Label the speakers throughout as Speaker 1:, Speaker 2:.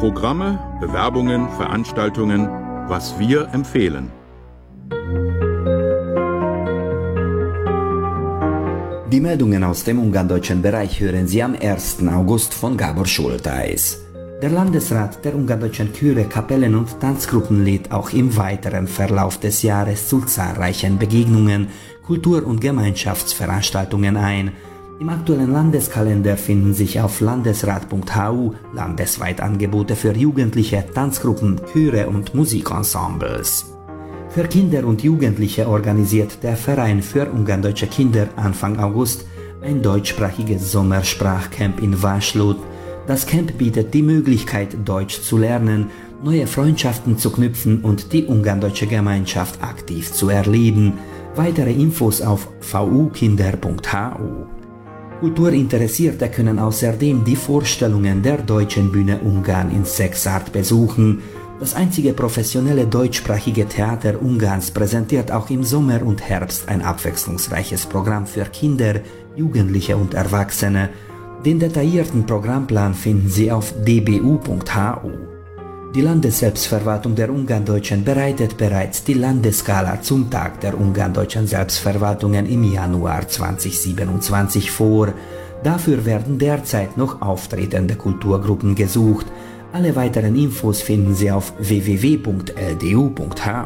Speaker 1: Programme, Bewerbungen, Veranstaltungen, was wir empfehlen.
Speaker 2: Die Meldungen aus dem ungarndeutschen Bereich hören Sie am 1. August von Gábor Schultheiß. Der Landesrat der ungarndeutschen Chöre, Kapellen und Tanzgruppen lädt auch im weiteren Verlauf des Jahres zu zahlreichen Begegnungen, Kultur- und Gemeinschaftsveranstaltungen ein. Im aktuellen Landeskalender finden sich auf landesrat.hu landesweit Angebote für Jugendliche, Tanzgruppen, Chöre und Musikensembles. Für Kinder und Jugendliche organisiert der Verein für ungarndeutsche Kinder Anfang August ein deutschsprachiges Sommersprachcamp in Vaslud. Das Camp bietet die Möglichkeit, Deutsch zu lernen, neue Freundschaften zu knüpfen und die ungarndeutsche Gemeinschaft aktiv zu erleben. Weitere Infos auf vukinder.hu. Kulturinteressierte können außerdem die Vorstellungen der Deutschen Bühne Ungarn in Szekszárd besuchen. Das einzige professionelle deutschsprachige Theater Ungarns präsentiert auch im Sommer und Herbst ein abwechslungsreiches Programm für Kinder, Jugendliche und Erwachsene. Den detaillierten Programmplan finden Sie auf dbu.hu. Die Landesselbstverwaltung der Ungarndeutschen bereitet bereits die Landesgala zum Tag der Ungarndeutschen Selbstverwaltungen im Januar 2027 vor. Dafür werden derzeit noch auftretende Kulturgruppen gesucht. Alle weiteren Infos finden Sie auf www.ldu.hu.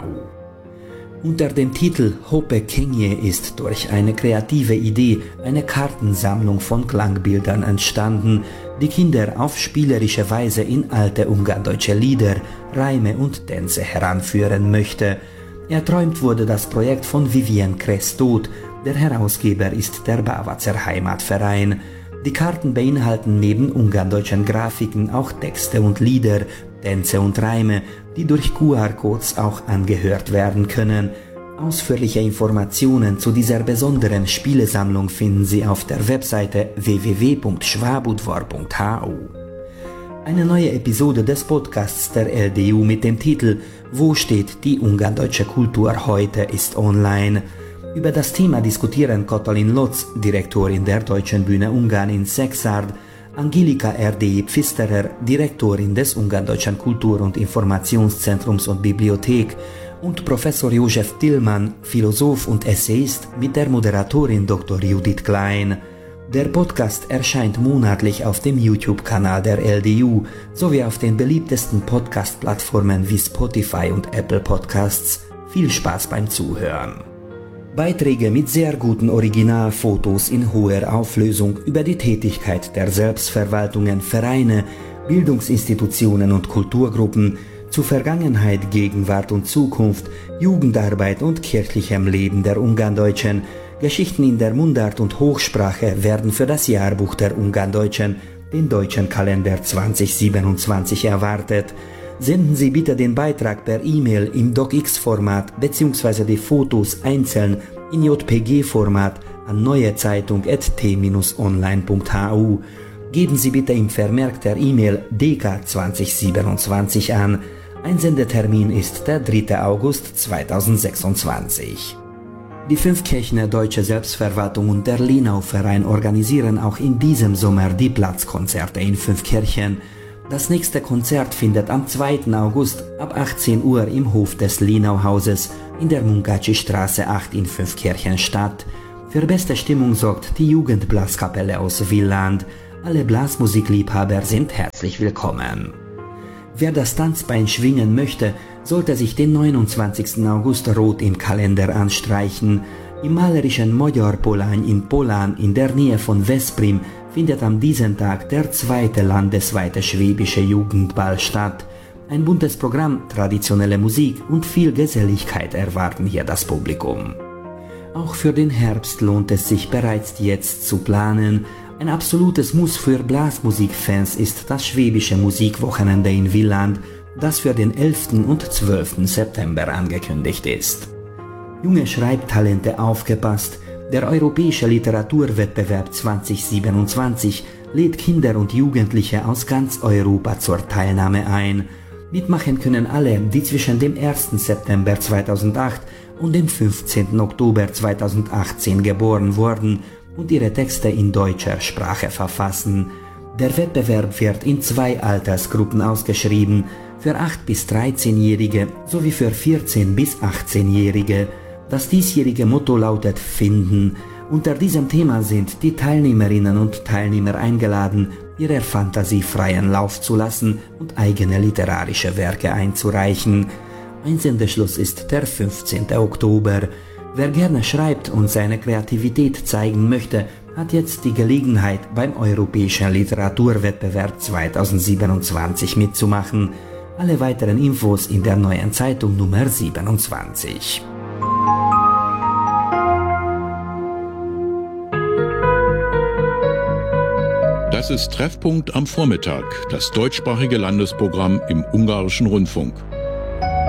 Speaker 2: Unter dem Titel Hoppe Kenje ist durch eine kreative Idee eine Kartensammlung von Klangbildern entstanden, die Kinder auf spielerische Weise in alte ungarndeutsche Lieder, Reime und Tänze heranführen möchte. Erträumt wurde das Projekt von Vivien Crestot, der Herausgeber ist der Bávacer Heimatverein. Die Karten beinhalten neben ungarndeutschen Grafiken auch Texte und Lieder, Tänze und Reime, die durch QR-Codes auch angehört werden können. Ausführliche Informationen zu dieser besonderen Spielesammlung finden Sie auf der Webseite www.schwabudvar.hu. Eine neue Episode des Podcasts der LDU mit dem Titel Wo steht die ungardeutsche Kultur heute ist online. Über das Thema diskutieren Katalin Lotz, Direktorin der Deutschen Bühne Ungarn in Szekszárd, Angelika R.D. Pfisterer, Direktorin des Ungarndeutschen Kultur- und Informationszentrums und Bibliothek, und Professor Josef Tillmann, Philosoph und Essayist, mit der Moderatorin Dr. Judith Klein. Der Podcast erscheint monatlich auf dem YouTube-Kanal der LDU sowie auf den beliebtesten Podcast-Plattformen wie Spotify und Apple Podcasts. Viel Spaß beim Zuhören. Beiträge mit sehr guten Originalfotos in hoher Auflösung über die Tätigkeit der Selbstverwaltungen, Vereine, Bildungsinstitutionen und Kulturgruppen zu Vergangenheit, Gegenwart und Zukunft, Jugendarbeit und kirchlichem Leben der Ungarndeutschen, Geschichten in der Mundart und Hochsprache werden für das Jahrbuch der Ungarndeutschen, den deutschen Kalender 2027 erwartet. Senden Sie bitte den Beitrag per E-Mail im DocX-Format bzw. die Fotos einzeln in JPG-Format an neuezeitung@t-online.hu. Geben Sie bitte im Vermerk der E-Mail DK 2027 an. Einsendetermin ist der 3. August 2026. Die Fünfkirchener Deutsche Selbstverwaltung und der Lenau-Verein organisieren auch in diesem Sommer die Platzkonzerte in Fünfkirchen. Das nächste Konzert findet am 2. August ab 18 Uhr im Hof des Lenau-Hauses in der Munkácsy-Straße 8 in Fünfkirchen statt. Für beste Stimmung sorgt die Jugendblaskapelle aus Villand. Alle Blasmusikliebhaber sind herzlich willkommen. Wer das Tanzbein schwingen möchte, sollte sich den 29. August rot im Kalender anstreichen. Im malerischen Magyar Polány in Polán in der Nähe von Veszprém findet an diesem Tag der zweite landesweite schwäbische Jugendball statt. Ein buntes Programm, traditionelle Musik und viel Geselligkeit erwarten hier das Publikum. Auch für den Herbst lohnt es sich bereits jetzt zu planen. Ein absolutes Muss für Blasmusikfans ist das schwäbische Musikwochenende in Villand, das für den 11. und 12. September angekündigt ist. Junge Schreibtalente aufgepasst! Der Europäische Literaturwettbewerb 2027 lädt Kinder und Jugendliche aus ganz Europa zur Teilnahme ein. Mitmachen können alle, die zwischen dem 1. September 2008 und dem 15. Oktober 2018 geboren wurden und ihre Texte in deutscher Sprache verfassen. Der Wettbewerb wird in 2 Altersgruppen ausgeschrieben, für 8- bis 13-Jährige sowie für 14- bis 18-Jährige. Das diesjährige Motto lautet Finden. Unter diesem Thema sind die Teilnehmerinnen und Teilnehmer eingeladen, ihrer Fantasie freien Lauf zu lassen und eigene literarische Werke einzureichen. Einsendeschluss ist der 15. Oktober. Wer gerne schreibt und seine Kreativität zeigen möchte, hat jetzt die Gelegenheit, beim Europäischen Literaturwettbewerb 2027 mitzumachen. Alle weiteren Infos in der Neuen Zeitung Nummer 27.
Speaker 1: Das ist Treffpunkt am Vormittag, das deutschsprachige Landesprogramm im Ungarischen Rundfunk.